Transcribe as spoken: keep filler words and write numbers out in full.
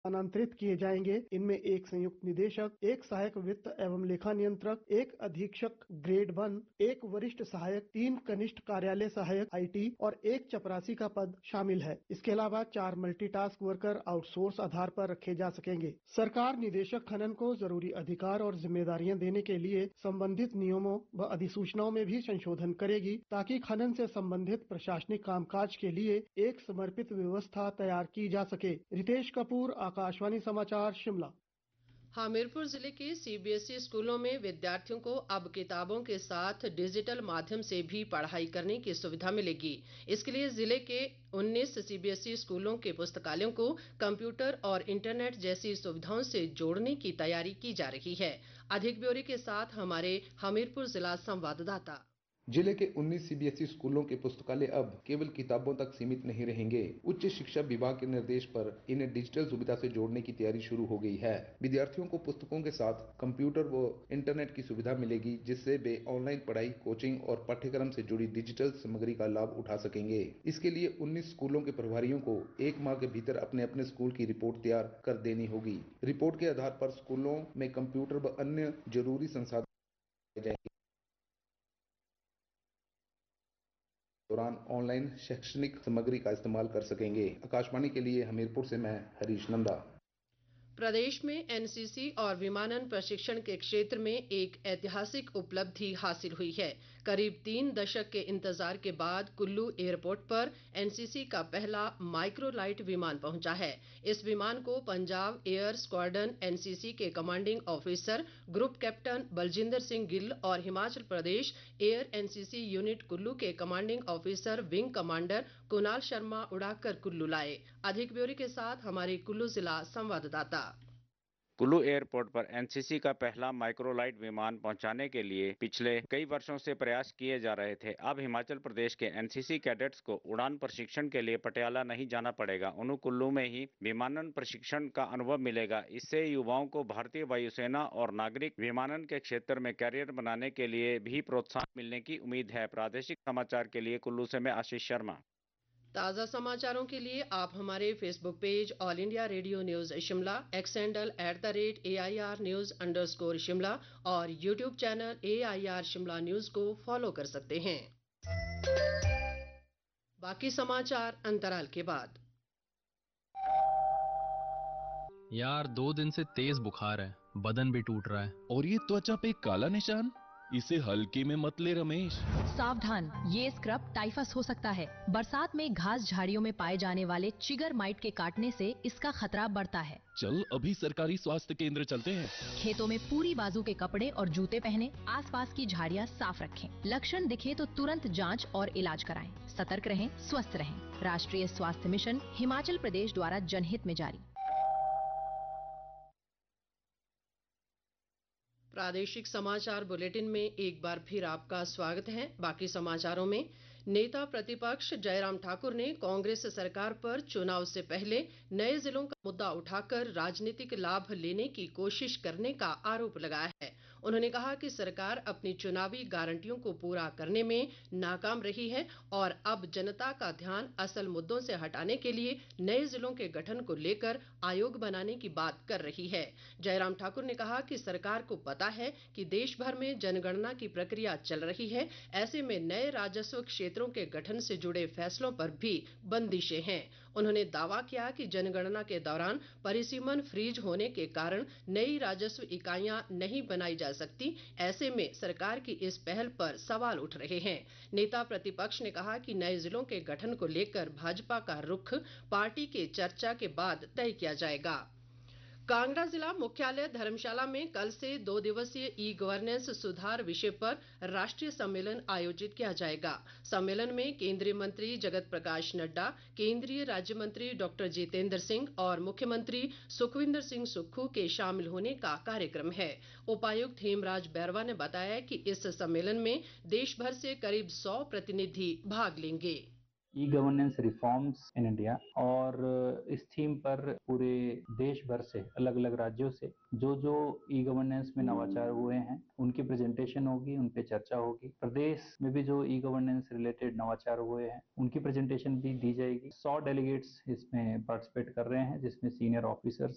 स्थानांतरित किए जाएंगे। इनमें एक संयुक्त निदेशक, एक सहायक वित्त एवं लेखा नियंत्रक, एक अधीक्षक ग्रेड वन, एक वरिष्ठ सहायक, तीन कनिष्ठ कार्यालय सहायक आईटी और एक चपरासी का पद शामिल है। इसके अलावा चार मल्टीटास्क वर्कर आउटसोर्स आधार पर रखे जा सकेंगे। सरकार निदेशक खनन को जरूरी अधिकार और जिम्मेदारियां देने के लिए संबंधित नियमों व अधिसूचनाओं में भी संशोधन करेगी, ताकि खनन से संबंधित प्रशासनिक कामकाज के लिए एक समर्पित व्यवस्था तैयार की जा सके। रितेश कपूर, आकाशवाणी समाचार, शिमला। हमीरपुर जिले के सीबीएसई स्कूलों में विद्यार्थियों को अब किताबों के साथ डिजिटल माध्यम से भी पढ़ाई करने की सुविधा मिलेगी। इसके लिए जिले के उन्नीस सीबीएसई स्कूलों के पुस्तकालयों को कंप्यूटर और इंटरनेट जैसी सुविधाओं से जोड़ने की तैयारी की जा रही है। अधिक ब्यौरे के साथ हमारे हमीरपुर जिला संवाददाता। जिले के उन्नीस सीबीएसई स्कूलों के पुस्तकालय अब केवल किताबों तक सीमित नहीं रहेंगे। उच्च शिक्षा विभाग के निर्देश पर इन्हें डिजिटल सुविधा से जोड़ने की तैयारी शुरू हो गई है। विद्यार्थियों को पुस्तकों के साथ कंप्यूटर व इंटरनेट की सुविधा मिलेगी, जिससे वे ऑनलाइन पढ़ाई, कोचिंग और पाठ्यक्रम से जुड़ी डिजिटल सामग्री का लाभ उठा सकेंगे। इसके लिए उन्नीस स्कूलों के प्रभारियों को एक माह के भीतर अपने अपने स्कूल की रिपोर्ट तैयार कर देनी होगी। रिपोर्ट के आधार पर स्कूलों में कंप्यूटर व अन्य जरूरी संसाधन जाएंगे। दौरान ऑनलाइन शैक्षणिक सामग्री का इस्तेमाल कर सकेंगे। आकाशवाणी के लिए हमीरपुर से मैं हरीश नंदा। प्रदेश में एनसीसी और विमानन प्रशिक्षण के क्षेत्र में एक ऐतिहासिक उपलब्धि हासिल हुई है। करीब तीन दशक के इंतजार के बाद कुल्लू एयरपोर्ट पर एनसीसी का पहला माइक्रोलाइट विमान पहुंचा है। इस विमान को पंजाब एयर स्क्वाड्रन एनसीसी के commanding officer group captain Baljinder Singh Gill और Himachal Pradesh air NCC unit Kullu के commanding officer wing commander Kunal Sharma उड़ाकर कुल्लू लाए। अधिक ब्यौरे के साथ हमारे कुल्लू जिला संवाददाता। कुल्लू एयरपोर्ट पर एनसीसी का पहला माइक्रोलाइट विमान पहुंचाने के लिए पिछले कई वर्षों से प्रयास किए जा रहे थे। अब हिमाचल प्रदेश के एनसीसी कैडेट्स को उड़ान प्रशिक्षण के लिए पटियाला नहीं जाना पड़ेगा। उन्हें कुल्लू में ही विमानन प्रशिक्षण का अनुभव मिलेगा। इससे युवाओं को भारतीय वायुसेना और नागरिक विमानन के क्षेत्र में कैरियर बनाने के लिए भी प्रोत्साहन मिलने की उम्मीद है। प्रादेशिक समाचार के लिए कुल्लू से मैं आशीष शर्मा। ताज़ा समाचारों के लिए आप हमारे Facebook page all India radio news Shimla, x handle at the rate A I R news under score Shimla और YouTube channel A I R Shimla news को फॉलो कर सकते हैं। बाकी समाचार अंतराल के बाद। यार दो दिन से तेज बुखार है, बदन भी टूट रहा है। और ये त्वचा पे काला निशान, इसे हल्के में मत ले रमेश। सावधान, ये स्क्रब टाइफस हो सकता है। बरसात में घास झाड़ियों में पाए जाने वाले चिगर माइट के काटने से इसका खतरा बढ़ता है। चल अभी सरकारी स्वास्थ्य केंद्र चलते हैं। खेतों में पूरी बाजू के कपड़े और जूते पहने, आसपास की झाड़ियां साफ रखें। लक्षण दिखे तो तुरंत जांच और इलाज कराएं। सतर्क रहें, स्वस्थ रहें। राष्ट्रीय स्वास्थ्य मिशन हिमाचल प्रदेश द्वारा जनहित में जारी। प्रादेशिक समाचार बुलेटिन में एक बार फिर आपका स्वागत है। बाकी समाचारों में नेता प्रतिपक्ष जयराम ठाकुर ने कांग्रेस सरकार पर चुनाव से पहले नए जिलों का मुद्दा उठाकर राजनीतिक लाभ लेने की कोशिश करने का आरोप लगाया है। उन्होंने कहा कि सरकार अपनी चुनावी गारंटियों को पूरा करने में नाकाम रही है और अब जनता का ध्यान असल मुद्दों से हटाने के लिए नए जिलों के गठन को लेकर आयोग बनाने की बात कर रही है। जयराम ठाकुर ने कहा कि सरकार को पता है कि देश भर में जनगणना की प्रक्रिया चल रही है। ऐसे में नए राजस्व क्षेत्रों के गठन से जुड़े फैसलों पर भी बंदिशें हैं। उन्होंने दावा किया कि जनगणना के दौरान परिसीमन फ्रीज होने के कारण नई राजस्व इकाइयां नहीं बनाई जा सकती। ऐसे में सरकार की इस पहल पर सवाल उठ रहे हैं। नेता प्रतिपक्ष ने कहा कि नए जिलों के गठन को लेकर भाजपा का रुख पार्टी के चर्चा के बाद तय किया जाएगा। कांगड़ा जिला मुख्यालय धर्मशाला में कल से दो दिवसीय ई गवर्नेंस सुधार विषय पर राष्ट्रीय सम्मेलन आयोजित किया जाएगा। सम्मेलन में केंद्रीय मंत्री जगत प्रकाश नड्डा, केंद्रीय राज्य मंत्री डॉक्टर जितेंद्र सिंह और मुख्यमंत्री सुखविंदर सिंह सुक्खू के शामिल होने का कार्यक्रम है। उपायुक्त हेमराज बैरवा ने बताया कि इस सम्मेलन में देश भर से करीब सौ प्रतिनिधि भाग लेंगे। E governance reforms in India, और इस थीम पर पूरे देश भर से अलग अलग राज्यों से जो जो ई गवर्नेंस में नवाचार हुए हैं उनकी प्रेजेंटेशन होगी, उन पे चर्चा होगी। प्रदेश में भी जो ई गवर्नेंस रिलेटेड नवाचार हुए हैं उनकी प्रेजेंटेशन भी दी जाएगी। सौ डेलीगेट्स इसमें पार्टिसिपेट कर रहे हैं, जिसमें सीनियर ऑफिसर्स